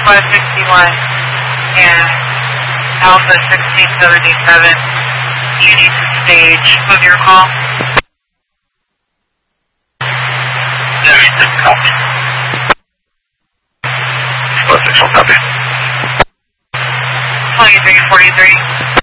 561 and Alpha 1677. You need to stage move your call. There is no copy. 46 will copy. 2343.